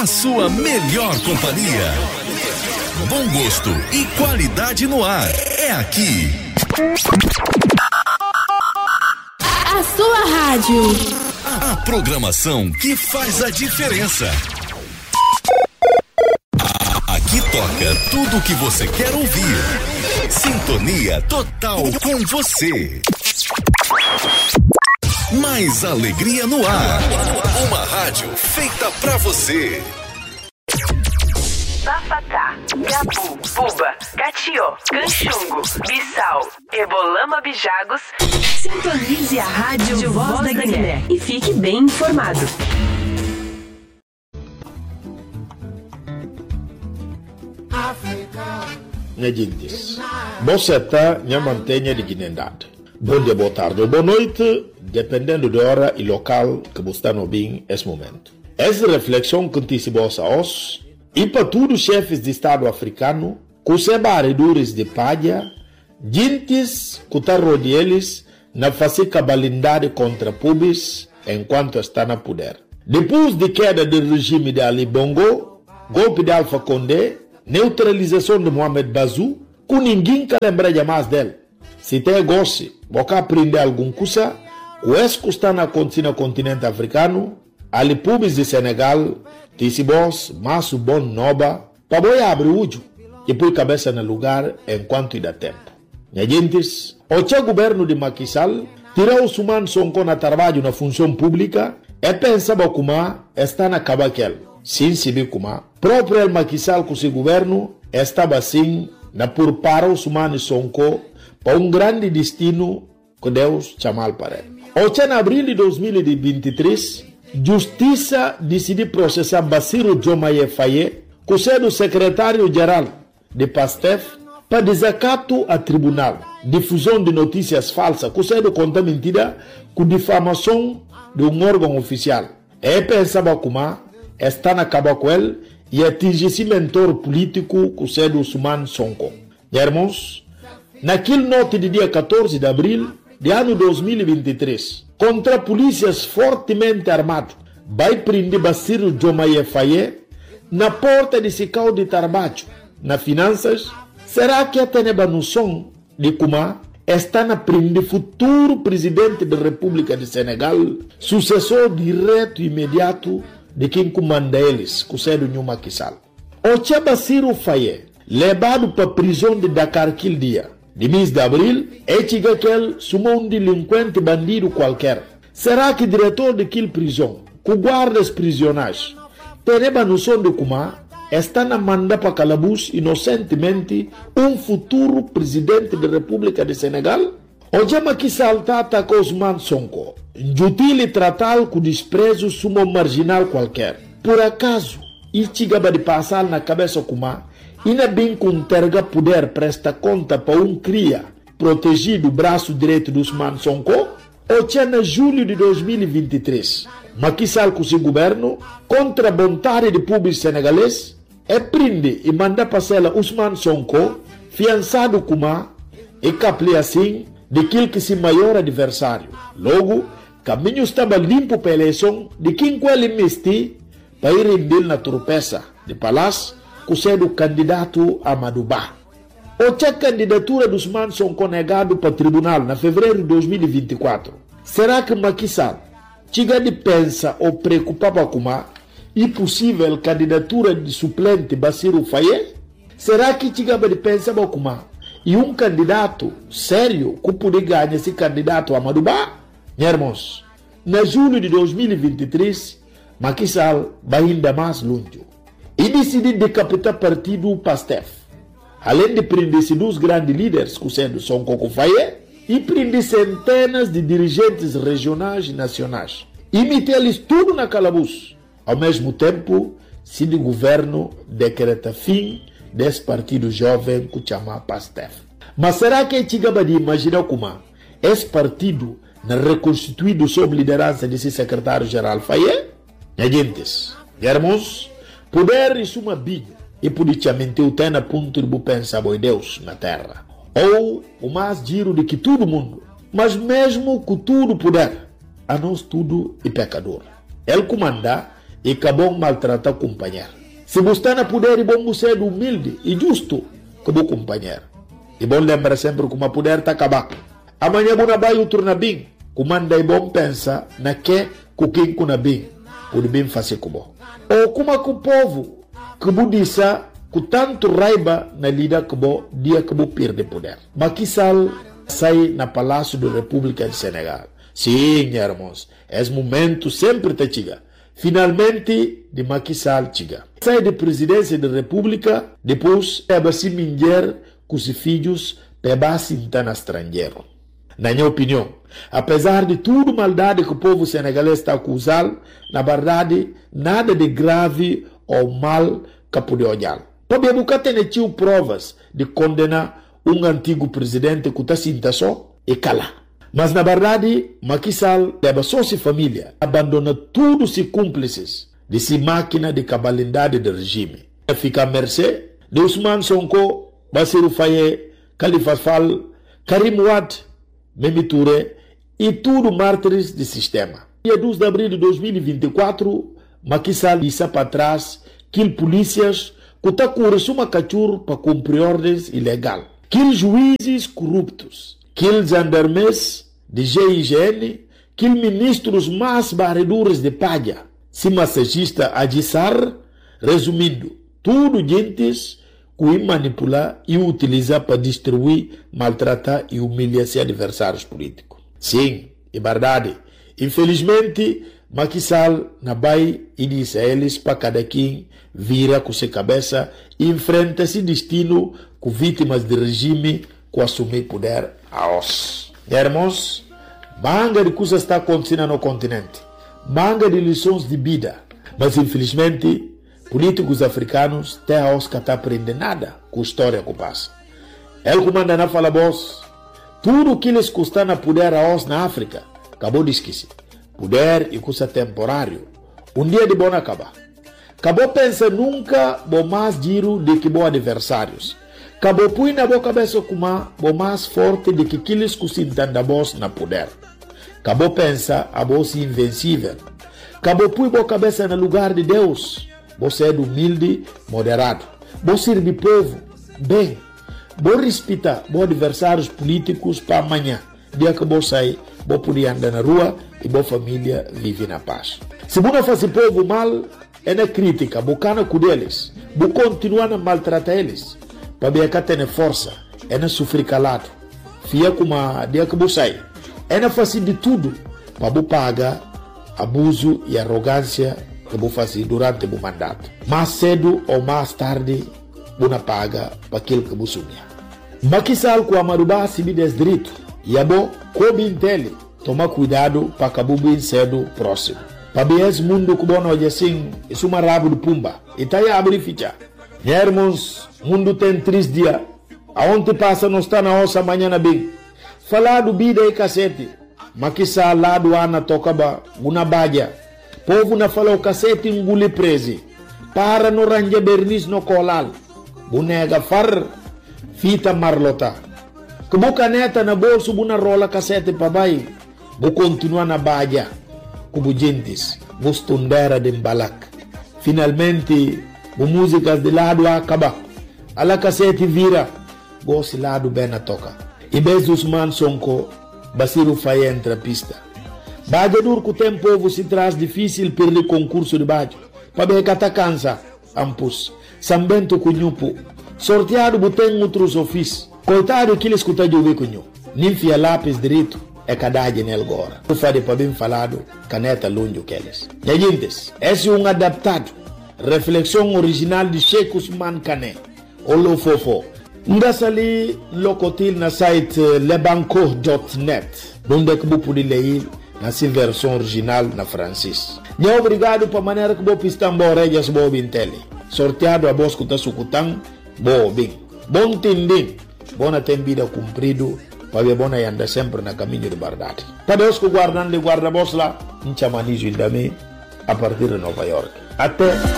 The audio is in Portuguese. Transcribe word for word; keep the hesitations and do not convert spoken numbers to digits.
a sua melhor companhia. Bom gosto e qualidade no ar. É aqui. A sua rádio. A programação que faz a diferença. Aqui toca tudo o que você quer ouvir. Sintonia total com você. Mais alegria no ar. Uma rádio feita pra você. Bafatá, Gabu, Buba, Catió, Canchungo, Bissau, Ebolama, Bijagos. Sintonize a rádio de Voz da Guiné e fique bem informado. Minha gente, você está na mantenha de Guiné-Ndade. Bom dia, boa tarde ou boa noite, dependendo da hora e local que você está no bem nesse momento. Essa reflexão que te se bossa hoje e para todos os chefes de Estado africano, que se barredores de palha, gentes que estão rodeados na fazer cabalindade contra pubis enquanto está na poder. Depois de queda do regime de Ali Bongo, golpe de Alpha Condé, neutralização de Mohamed Bazoum, que ninguém quer lembrar mais dele. Se tem gosto, você aprender alguma coisa, o esse que está acontecendo no continente africano, ali pubis de Senegal, Tissibos, Masso Bon Noba, para boi abrir o olho e pôr cabeça no lugar enquanto dá tempo. Minha gente, o governo de Macky Sall tirou os humanos Sonko na trabalho na função pública e pensava como está na cabaquel. Sim, se vê como próprio Macky Sall com seu governo estava assim na por para os humanos Sonko para um grande destino que Deus chamou para ele. O em abril de dois mil e vinte e três, Justiça decidiu processar Bassirou Diomaye Faye, que é o secretário-geral de PASTEF, para desacato a tribunal, difusão de notícias falsas, que é conta mentira, com difamação de um órgão oficial. E pensava como está na caba com ele e atingir esse mentor político, que é o Ousmane Sonko. Irmãos, naquele noite de dia quatorze de abril de ano dois mil e vinte e três, contra polícias fortemente armados, vai prender Bassirou Diomaye Faye na porta de Sicau de trabalho, na finanças. Será que até a noção de como está na prender futuro presidente da República de Senegal, sucessor direto e imediato de quem comanda eles, que é o Macky Sall? O Tia Bassirou Faye, levado para a prisão de Dakar aquele dia, de mês de abril, é que ele sumou um delinquente bandido qualquer. Será que o diretor daquela prisão, que guarda os prisioneiros, tem a noção de como está na manda para calabouço inocentemente um futuro presidente da República de Senegal? O Macky Sall atacou Ousmane Sonko, injutil e tratá-lo com desprezo sumo marginal qualquer. Por acaso, isso chegava de passar na cabeça como e não bem com terga poder prestar conta para um cria protegido o braço direito do Ousmane Sonko? O tinha em julho de dois mil e vinte e três, Macky Sall com seu governo, contra a vontade do povo senegalês, é prende e manda passar Ousmane Sonko, fiançado como e capli assim daquele que se maior adversário. Logo, caminho estava limpo para a eleição de quem ele investi para ir render na tropeça de palácio, que é o candidato Amadou Ba. O tinha candidatura dos Ousmane Sonko negado para o tribunal na fevereiro de dois mil e vinte e quatro. Será que Macky Sall chega de pensa ou preocupava com a impossível candidatura de suplente Bassirou Faye? Será que chega de pensar com a e um candidato sério que poderia ganhar esse candidato Amadou Ba? Meus irmãos, na julho de dois mil e vinte e três, Macky Sall vai ainda mais longe e decidiu decapitar o partido PASTEF. Além de prender dois grandes líderes, que sendo Sonko Faye, e prender centenas de dirigentes regionais e nacionais. E meter-lhes tudo na calabouço. Ao mesmo tempo, se o governo decreta fim desse partido jovem que chama PASTEF. Mas será que é chegava de imaginar como esse partido não reconstituído sob liderança desse secretário-geral Faye? Gente, irmãos, poder isso uma binha e politicamente o tem a ponto de pensar em Deus na terra. Ou o mais giro de que todo mundo, mas mesmo com tudo poder, a nós tudo é pecador. Ele comanda e acabou maltratar o companheiro. Se você está na poder e bom você é humilde e justo como o companheiro. E bom lembra sempre que o poder está acabado. Amanhã você vai outro na bem. Comanda e bom pensa na que o quem que na bem pode bem fazer como. Ou como que o povo que você disse com tanto raiva na lida que você dia que você perde poder. Macky Sall sai na Palácio da República de Senegal. Sim, irmãos, esse momento sempre te chega. Finalmente, de Macky Sall chega. Sai da presidência da República, depois é se minger com os filhos para se entrar no estrangeiro. Na minha opinião, apesar de tudo maldade que o povo senegalês está acusando, na verdade, nada de grave ou mal que pode olhar. Porque nunca tem tido provas de condenar um antigo presidente que está sinta só e cala. Mas na verdade, Macky Sall leva só sua família, abandona todos os cúmplices de sua máquina de cabalidade do regime. Fica à mercê de Ousmane Sonko, Bassirou Faye, Khalifa Sall, Karim Wade, Mimi Touré e tudo mártires do sistema. Dia dois de abril de dois mil e vinte e quatro, Macky Sall disse para trás que polícias que estão com uma cachorro para cumprir ordens ilegais. Que juízes corruptos, que gendarmes de G I G N, que ministros mais barredores de palha, se massagista Adissar, resumindo, tudo gentes que manipular e utilizar para destruir, maltratar e humilhar seus adversários políticos. Sim, é verdade. Infelizmente, Macky Sall na vai e diz a eles para cada quem vira com sua cabeça e enfrenta esse destino com vítimas do regime que assumir poder a os. Irmãos, manga de coisas está acontecendo no continente, manga de lições de vida, mas infelizmente políticos africanos têm a os que não aprendem nada com a história que passa. Ele comanda na fala boss, tudo que eles custam a poder a os na África, acabou de esquecer. Poder e coisa temporário. Um dia de bom acabar. Acabou pensa nunca bom mais giro de que bom adversários. Acabou põe na boa cabeça como bom mais forte de que aqueles que se entendem boss na poder. Acabou pensa a boss invencível. Acabou põe boa cabeça no lugar de Deus. Você é humilde, moderado. Você serve povo, bem. Bom respeitar bom adversários políticos para amanhã. Dia que você sair, você poder andar na rua e boa família vive na paz. Se você faz o povo mal, é na crítica, bocana com eles, você continua a maltratar eles, para ver que tem força, é na sofrer calado, fia como a dia que você sai, é na fazer de tudo, para você pagar abuso e arrogância que você faz durante o mandato. Mais cedo ou mais tarde, você paga para aquilo que você sonha. Macky Sall com a Marubá se me direito, e a bom, como entende, toma cuidado para acabar bem cedo próximo. Para ver esse mundo que bom hoje assim, isso é uma rabo de pumba. E tá aí a abrir ficha. Irmãos, mundo tem três dias. Aonde passa não está na ossa amanhã na bem. Falar do vida e cacete. Macky Sall lá do Ana tocaba, uma badia. Povo na falou cacete engole prese. Para no ranja bernis no colal. Bonega far, fita marlota. Que boca neta na bolso, buna rola cacete para baixo. Vou continuar na badia. Como gentes, vou estudar de balak. Finalmente, vou músicas de lado a acabar. Ala cacete vira, vou se lado bem na toca. E vez Ousmane Sonko, Bassirou Faye entra a pista. Badia dur que o tempo se traz difícil perder concurso de badia. Para ver que tá cansa, ampus. Sambento cunhupo. Sorteado botem outros ofícios. Coitado que ele escuta de ouvir cunhu. Ninfia lápis direito. É cadade nele agora. O fade para bem falado, caneta longe que eles. E gente, esse é um adaptado. Reflexão original de Sheikh Ousmane Kane. Olo fofo. Ndassa ali locotil na site lebanco ponto net. Onde que você pode ler na sua versão original na francês. E obrigado para a maneira que você pista embora e as boas bintele. Sorteado a voz que está sucutando, boa bem. Bom entender. Bona tem vida cumprido. Para ver bona e anda sempre na caminho de verdade. Para Deus que guardando de guarda-voz lá, em chamanizo também, a partir de Nova York. Até